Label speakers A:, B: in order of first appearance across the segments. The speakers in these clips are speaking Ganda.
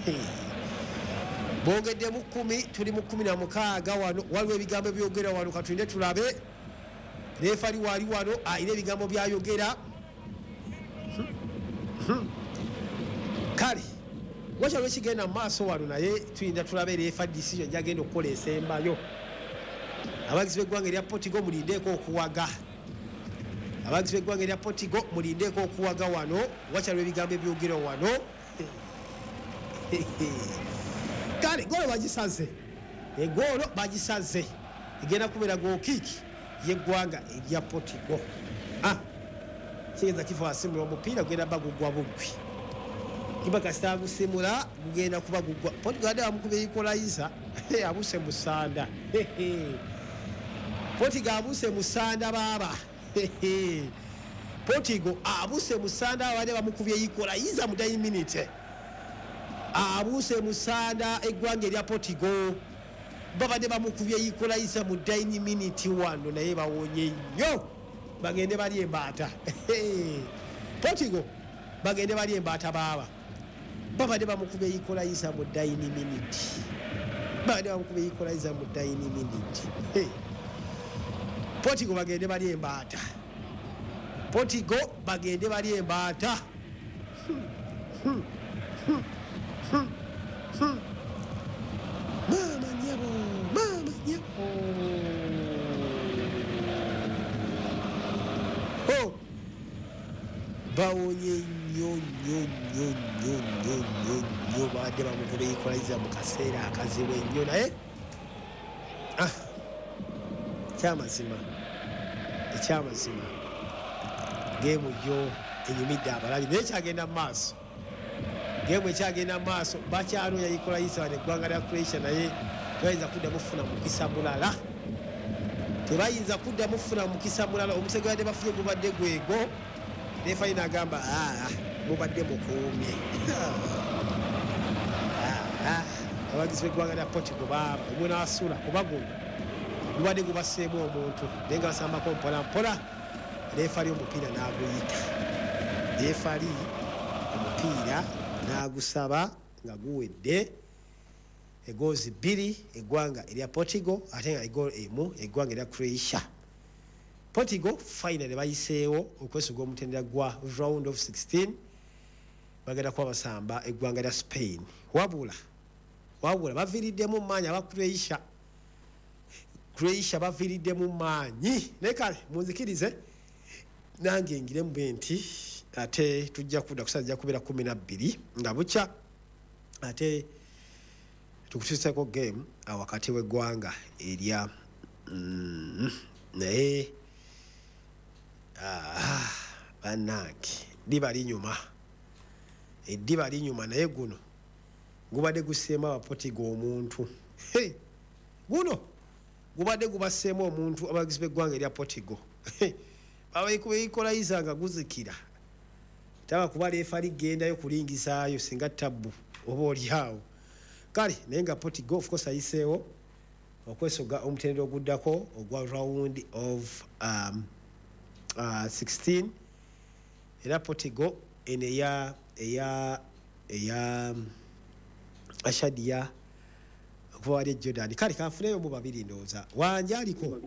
A: bongedde mu 10 tuli mu 16 wano waliwo ebigambo byogera wano katulinde tulabe refari wali wano ayina ebigambo byayogera kale wakyaliwo ekigenda mu maaso wano naye tulinda tulabe refa decision gyagenda okukola esembayo abagizi b'eggwanga erya Portugal mulindeeko okuwaga abagizi b'eggwanga erya Portugal mulindeeko okuwaga wano wakyaliwo ebigambo ebyogera wano kale golo bagisaze egolo bagisaze egenda kubeera gokiiki yeggwanga erya Portugal kigenda kifa asimula omupiira gugenda bagugwa buggwi kiba kasita gusimula gugenda kuba gugwa Portugal ade bamukubye equalizer abuse musanda Portugal abuse musanda baba Portugal abuse musanda abade bamukubye equalizer mu 9 minute abuse musanda eggwanga erya Portugal babade bamukubye equalizer mu 9 minute wano naye bawonye nnyo bagende bali embaata Portugal bagende bali embaata baba babade bamukubye equalizer mu 9 minute babade bamukubye equalizer mu 9 minute Portugal bagende bali embaata Portugal bagende bali embaata mama nyabo bawonye nnyo badde bamukubye equalizer mu kaseera akazibu ennyo naye ekyamazima geemu yo enyumidde abalabi naye kyagenda mu maaso geemu ekyagenda mu maaso bakyalooya equalizer wano eggwanga lya Croatia naye tebayinza kuddamu kufuna mukisa mulala mukisa mulala omusege badde bafunye gubadde gwego refa ina agamba mubadde mukuumye abagizi b'eggwanga lya Portugal baba omwe n'asula kuba guno gubadde gubaseemu omuntu naye nga basambako mpolampola refari omupiira n'aguyita refari omupiira n'agusaba nga guwedde egoozi 2 eggwanga erya Portugal ate nga egoolo emu eggwanga erya Croatia Portugal finally bayiseewo okwesuga omutendera gwa round of 16 bagenda kuba basamba eggwanga lya Spain wabula baviiriddemu maanyi aba Croatia baviiriddemu maanyi naye kale munzikirize nange ngiremu benti ate tujja kudda kusajja kubeera 12 nga bukya ate tukutuuseko game wakati w'eggwanga erya naye bannange eddiba linyuma naye guno gubadde guseemu aba Portugal omuntu guno gubadde gubaseemu omuntu abagizi b'eggwanga erya Portugal babaikuba equalizer nga guzikira taba kuba lefa ligendayo kulingisaayo singa tabbu oba olyawo kale naye nga Portugal of course ayiseewo okwesoga omutendera oguddako ogwa round of 16 era Portugal ene eya Ashadia okuva wali Jordan kale kanfuneyo mu babiri ndowooza wanja aliko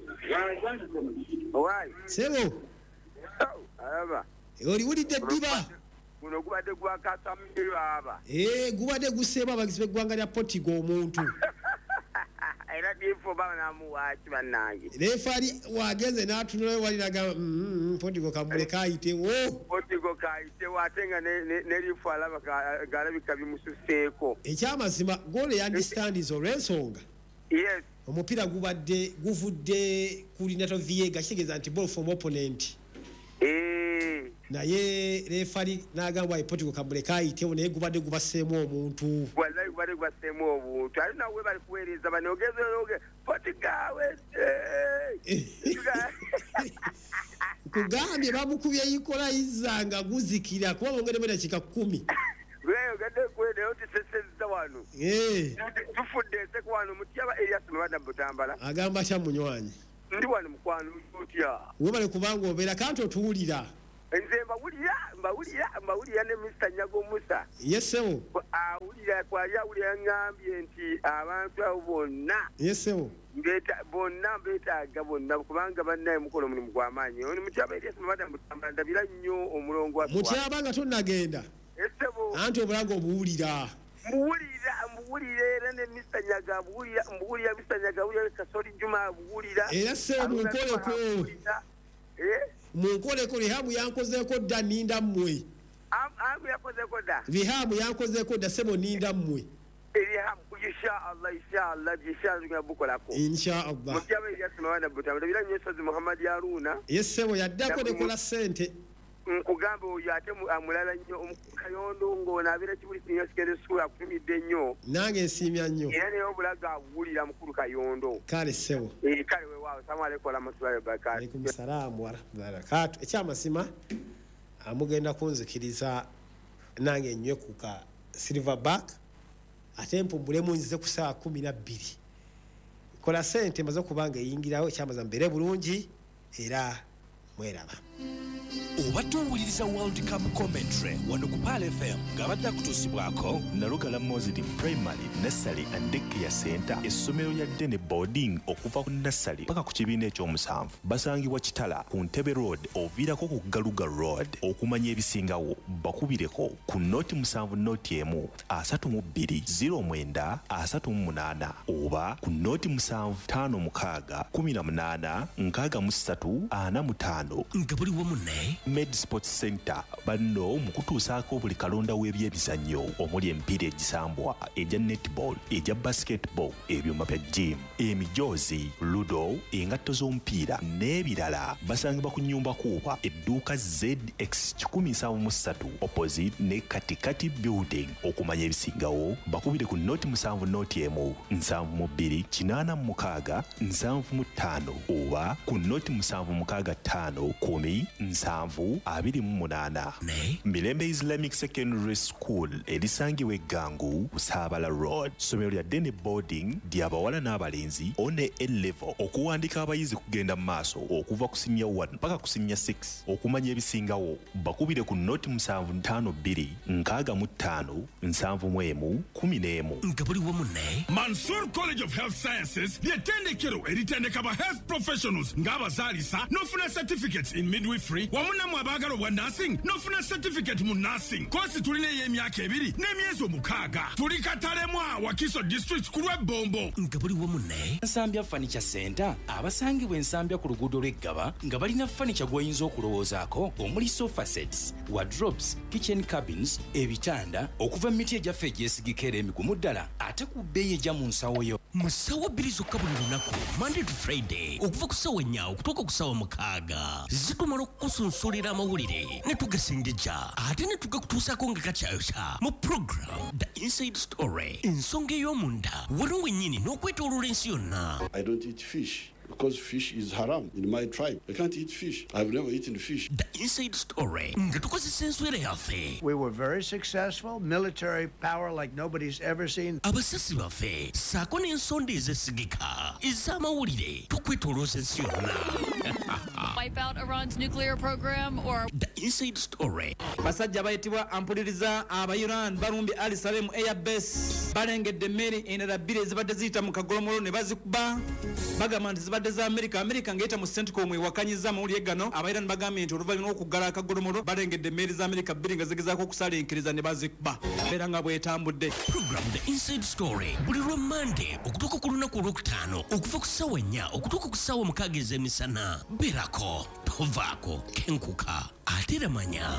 A: sebo oliwulidde eddiba
B: guno gubadde gwakasamiro aba
A: gubadde guseemu abagizi b'eggwanga lya Portugal omuntu
B: era difo banamuwaaki bannange
A: refari wagenze n'atunulayo wali naga Portugal kamuleka ayitewo
B: ate nga nerifo alaba galabika bimususeeko
A: ekyamazima goolo yandistandiza olw'ensonga
B: yes
A: omupiira guvudde ku Renato Viega kitegeeza nti ball from opponent naye refari n'agamba Portugal kamuleka ayitewo naye gubadde gubaseemu omuntu
B: wallahi gubadde gubaseemu obuntu ali nawe bali kuweereza bano ogeze Portugal
A: kugambye bamukubye equalizer nga guzikira kuba bongedemu eddakiika 10
B: gade kwede oti sesezza wano tufudde enseko wano mutyaba Elias Mabanda Butambala
A: agamba kya munywanyi
B: ndi wano mukwano otya
A: webale kubanga obeera kanti otuwulira
B: nze mbawulira ne Mr. Nyago Musa
A: yesewo
B: awulira kwayawulira ngambye nti abantu abo bonna
A: yesewo
B: beetaaga bonna kubanga bannaye mukola omulimu gw'amaanyi ono mutyaba Erias Mabanda Mutambala ndabira nnyo omulongo
A: mutyaba nga tonnagenda anti obulanga obuwulira mbuwulira era ne misanyaga mbuwulira misanyaga wulira Kasoli Juma mbuwulira era se munkoleko Rihamu yankozeeko dda nninda mmwe Rihamu yankozeeko dda sebo nninda mmwe Inshallah
B: mutyaba Erias Mabanda Mutambala ndabira nnyo Sozi Muhammad Haruna
A: yesebo yaddako nekola ssente
B: nkugamba oyo ate amulala nnyo Kayondo ng'onaabira Kibuli Senior Secondary School akutumidde nnyo
A: nange nsiimya nnyo
B: era naye obulaga awulira mukulu Kayondo
A: kale ssebo
B: kale weewaawo salamu alaikum warahmatullahi wabarakatuh
A: alaikum salaamu warahmatullahi ekyamazima amugenda kunzikiriza nange nnywe ku ka silverback ate mpumbulemu nzize ku ssaawa 12 kola ssente maze okubanga eyingirawo ekyamazima mbeere bulungi era mweraba
C: obadde owuliriza World Cup commentary wano ku Pal FM ng'abadde akutuusibwako
D: Nalugala Mozidi Primary Nursery and Daycare Center essomero lya ddene boarding okuva ku nursery paka ku kibiina ekyomusanvu basangibwa Kitala ku Ntebe Road oviirako ku Galuga Road okumanya ebisingawo bakubireko ku noti 7 noti 1 32 09 38 oba ku noti 7 56 18 63 45
C: nga buli wamu ne
D: Med Sports Center banno mu kutuusaako buli kalonda w'ebyebizannyo omuli emipiira egisambwa egya netball egya basketball ebyuma bya gym emijoozi ludo engatto z'omupiira n'ebirala basangibwa ku nnyumba kuuba edduuka ZX 173 opposite ne Katikati building okumanya ebisingawo bakubire ku noti 7 noti 1 72 86 75 oba ku noti 765 10 728 Mirembe Islamic Secondary School erisangibwa Eggangu Busabala Road somero lya Dene Boarding ly'abawala n'abalenzi one A-level okuwandika abayizi kugenda mu maaso okuva ku senior 1 mpaka ku senior 6 okumanya ebisingawo bakubire ku noti 752 65 71 11
C: nga buli wamu ne
E: Mansour College of Health Sciences ly'ettendekero eritendeka ba health professionals ng'abazaalisa n'ofuna certificates in midwifery wamu namwe abaagala obwa nursing n'ofuna certificate mu nursing kosi tulina ey'emyaka 2 n'emyezi 6 tuli Katalemwa Wakiso district ku lw'Ebombo
C: nga buli wamu ne Nsambya Furniture Center abasangibwa Ensambya ku luguudo lw'Eggaba nga balina furniture gw'oyinza okulowoozaako omuli sofa sets wardrobes kitchen cabins ebitanda okuva mu miti egyaffe egyesigika era emigumu ddala ate ku bbeeyi ejja mu nsawo yo mu ssaawa 2 zokka buli lunaku Monday to Friday okuva ku ssaawa 4 okutuuka ku ssaawa 6 zitumala okukusunsulira amawulire ne tugasengejja ate ne tugakutuusaako nga kakyayokya mu program The Inside Story ensonga ey'omunda waliwo wennyini n'okwetooloola ensi yonna.
F: I don't eat fish because fish is haram in my tribe. I can't eat fish. I've never eaten fish.
C: The Inside Story nga tukozesa enswera yaffe.
G: We were very successful, military power like nobody's ever seen.
C: Abasasi baffe saako n'ensonda ezesigika ez'amawulire tukwetoolooza ensi yonna.
H: Wipe out Iran's nuclear program or
C: The Inside Story.
I: Basajja bayitibwa ampuliriza aba Iran balumbye Ali Salem Air Base balengedde emmere endala 2 ezibadde ziyita mu kagolomolo ne bazikuba bagamba nti zibadde za America ng'eyita mu CENTCOM ewakanyiza amawulire gano aba Iran bagambye nti oluvannyuma lw'okuggala akagolomolo balengedde emmere za America 2 nga zigezaako okusalenkeriza ne bazikuba era nga bwetambudde.
C: Program The Inside Story buli lwa Monday okutuuka ku lunaku olwokutaano okuva ku ssaawa 4 okutuuka ku ssaawa 6 ez'emisana beerako tovaako kenkuka ate ramanya.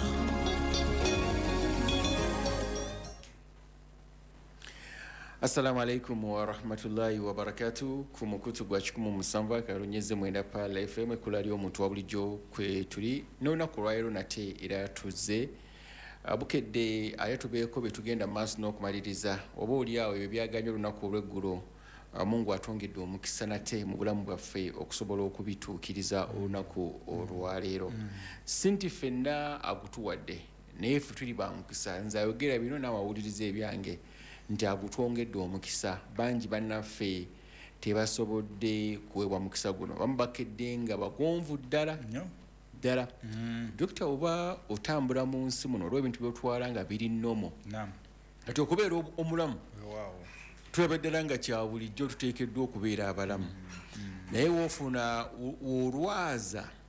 J: Assalamu alaikum wa rahmatullahi wa barakatuh ku mukutu gwa 17 akalonyeze mwenda Pal FM kulali omuntu wa bulijjo kwe tuli n'olunaku lwaleero nate era tuzze bukedde ayatubeeko betugenda maaso n'okumaliriza oba oli awo ebyo byaganya olunaku olw'eggulo Mungu atongedde omukisa nate mu bulamu bwaffe okusobola okubituukiriza olunaku olwaleero sinti ffenna agutuwadde naye ffe tuli ba mukisa nze ayogera bino n'awawuliriza ebyange nti agutwongedde omukisa bangi bannaffe tebasobodde kuweebwa mukisa guno bamu bakedde nga bagonvu ddala ddala dokita oba otambula mu nsi muno olw'ebintu byotwala nga biri nnomo kati okubeera omulamu tulaba ddala nga kya bulijjo tuteekeddwa okubeera abalamu naye woofuna olwaza